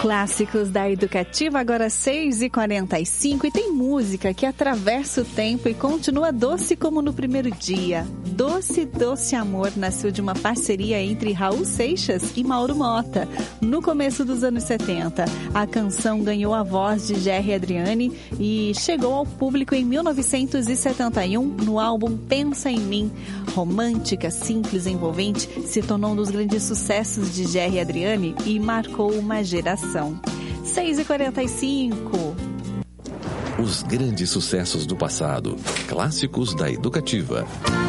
Clássicos da Educativa, agora 6h45, e tem música que atravessa o tempo e continua doce como no primeiro dia. Doce, Doce Amor nasceu de uma parceria entre Raul Seixas e Mauro Mota. No começo dos anos 70, a canção ganhou a voz de Gerry Adriane e chegou ao público em 1971 no álbum Pensa em Mim. Romântica, simples, envolvente, se tornou um dos grandes sucessos de Gerry Adriane e marcou uma geração. 6h45. Os grandes sucessos do passado. Clássicos da Educativa.